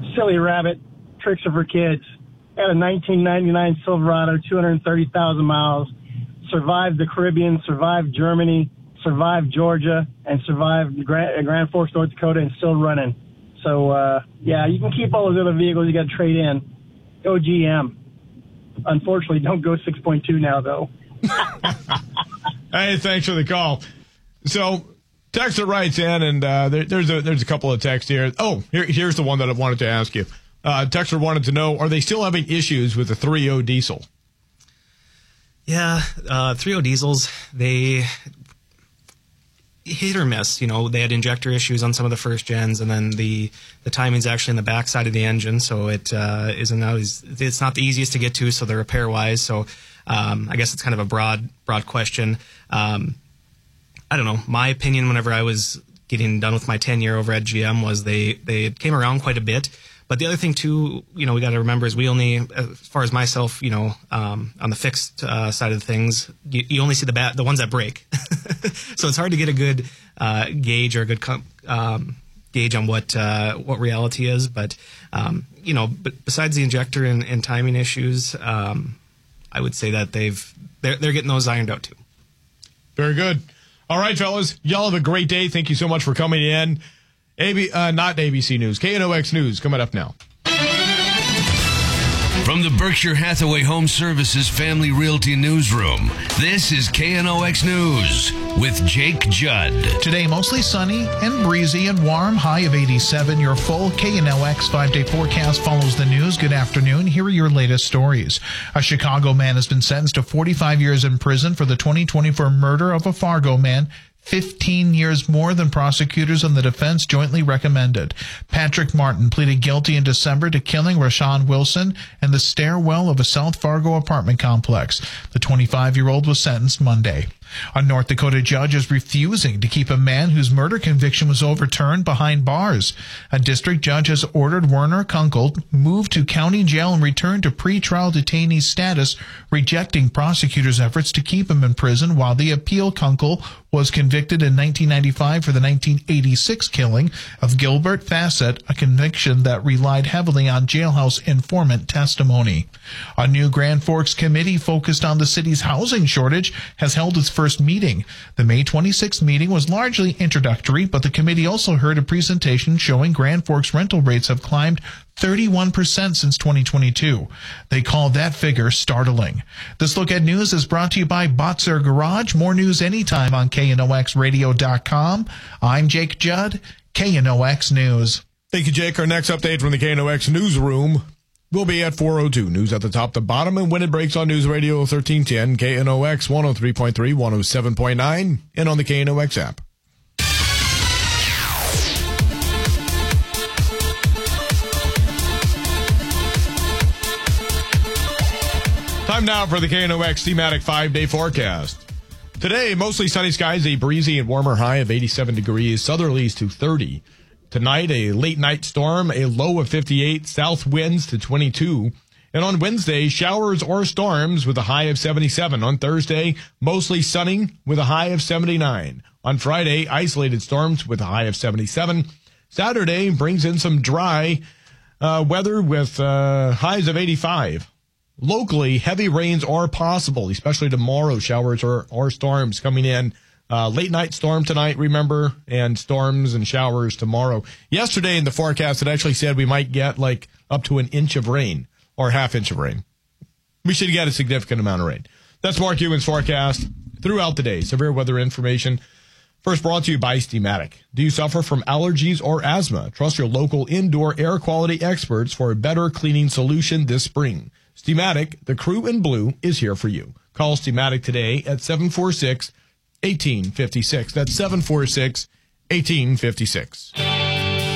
silly rabbit, tricks are for kids. Had a 1999 Silverado, 230,000 miles, survived the Caribbean, survived Germany, survived Georgia, and survived Grand Forks, North Dakota, and still running. So, yeah, you can keep all those other vehicles you got to trade in. Go GM. Unfortunately, don't go 6.2 now, though. Hey, thanks for the call. So, texter writes in, and there's a couple of texts here. Oh, here's the one that I wanted to ask you. Texter wanted to know, are they still having issues with the 3.0 diesel? Yeah, 3.0 diesels, they hit or miss. You know, they had injector issues on some of the first gens, and then the timing's actually in the backside of the engine, so it isn't always, it's not the easiest to get to, so they're repair wise. So I guess it's kind of a broad question. I don't know. My opinion, whenever I was getting done with my tenure over at GM, was they came around quite a bit. But the other thing too, you know, we got to remember is we only, as far as myself, you know, on the fixed side of things, you only see the ones that break. So it's hard to get a good gauge or a good gauge on what reality is. But you know, but besides the injector and timing issues, I would say that they're getting those ironed out too. Very good. All right, fellas, y'all have a great day. Thank you so much for coming in. Not ABC News, KNOX News coming up now. From the Berkshire Hathaway Home Services Family Realty Newsroom, this is KNOX News with Jake Judd. Today, mostly sunny and breezy and warm, high of 87. Your full KNOX 5-day forecast follows the news. Good afternoon. Here are your latest stories. A Chicago man has been sentenced to 45 years in prison for the 2024 murder of a Fargo man, 15 years more than prosecutors and the defense jointly recommended. Patrick Martin pleaded guilty in December to killing Rashawn Wilson in the stairwell of a South Fargo apartment complex. The 25-year-old was sentenced Monday. A North Dakota judge is refusing to keep a man whose murder conviction was overturned behind bars. A district judge has ordered Werner Kunkel moved to county jail and returned to pretrial detainee status, rejecting prosecutors' efforts to keep him in prison while the appeal. Kunkel was convicted in 1995 for the 1986 killing of Gilbert Fassett, a conviction that relied heavily on jailhouse informant testimony. A new Grand Forks committee focused on the city's housing shortage has held its first meeting. The May 26th meeting was largely introductory, but the committee also heard a presentation showing Grand Forks rental rates have climbed 31% since 2022. They call that figure startling. This Look at News is brought to you by Botzer Garage. More news anytime on KNOXradio.com. I'm Jake Judd, KNOX News. Thank you, Jake. Our next update from the KNOX newsroom will be at 4:02. News at the top, the bottom, and when it breaks on News Radio 1310, KNOX 103.3, 107.9, and on the KNOX app. Time now for the KNOX thematic 5-day forecast. Today, mostly sunny skies, a breezy and warmer high of 87 degrees, southerlies to 30. Tonight, a late night storm, a low of 58, south winds to 22. And on Wednesday, showers or storms with a high of 77. On Thursday, mostly sunny with a high of 79. On Friday, isolated storms with a high of 77. Saturday brings in some dry weather with highs of 85. Locally, heavy rains are possible, especially tomorrow. Showers or storms coming in. Late night storm tonight, remember, and storms and showers tomorrow. Yesterday in the forecast, it actually said we might get like up to an inch of rain or half inch of rain. We should get a significant amount of rain. That's Mark Ewan's forecast throughout the day. Severe weather information. First brought to you by Steamatic. Do you suffer from allergies or asthma? Trust your local indoor air quality experts for a better cleaning solution this spring. Steamatic, the crew in blue, is here for you. Call Steamatic today at 746-1856. That's 746-1856.